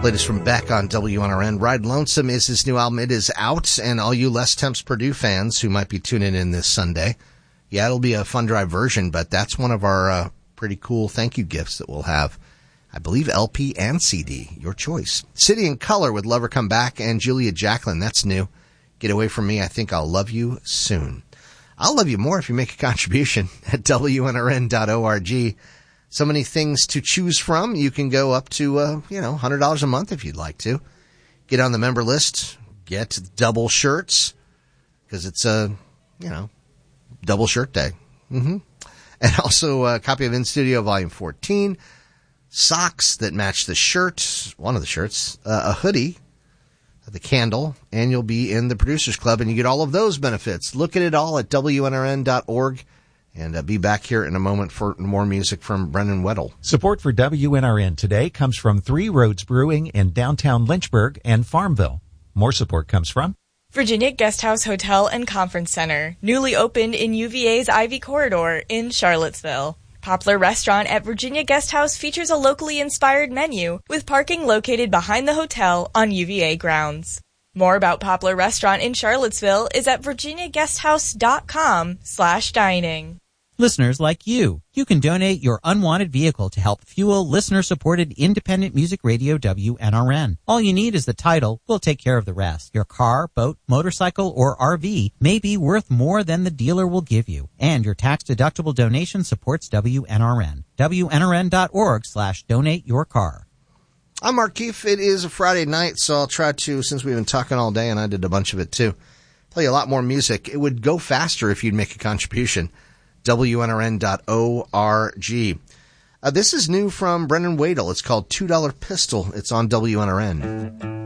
Latest from Beck on WNRN. Ride Lonesome is his new album. It is out, and all you Les Temps Purdue fans who might be tuning in this Sunday, yeah, it'll be a fun drive version, but that's one of our pretty cool thank you gifts that we'll have. I believe LP and CD, your choice. City in Color with Lover Come Back and Julia Jacqueline, that's new. Get Away From Me, I Think I'll Love You Soon. I'll love you more if you make a contribution at WNRN.org. So many things to choose from. You can go up to, $100 a month if you'd like to. Get on the member list. Get double shirts because it's double shirt day. And also a copy of In Studio Volume 14. Socks that match the shirt, one of the shirts, a hoodie, the candle, and you'll be in the Producers Club, and you get all of those benefits. Look at it all at WNRN.org. And be back here in a moment for more music from Brendan Weddle. Support for WNRN today comes from Three Roads Brewing in downtown Lynchburg and Farmville. More support comes from Virginia Guesthouse Hotel and Conference Center, newly opened in UVA's Ivy Corridor in Charlottesville. Poplar Restaurant at Virginia Guesthouse features a locally inspired menu with parking located behind the hotel on UVA grounds. More about Poplar Restaurant in Charlottesville is at virginiaguesthouse.com/dining. Listeners like you can donate your unwanted vehicle to help fuel listener-supported independent music radio WNRN. All you need is the title. We'll take care of the rest. Your car, boat, motorcycle, or RV may be worth more than the dealer will give you. And your tax-deductible donation supports WNRN. WNRN.org/donate your car. I'm Mark Keefe. It is a Friday night, so I'll try to, since we've been talking all day, and I did a bunch of it too, play a lot more music. It would go faster if you'd make a contribution. WNRN.org. This is new from Brendan Weddle. It's called $2 Pistol. It's on WNRN.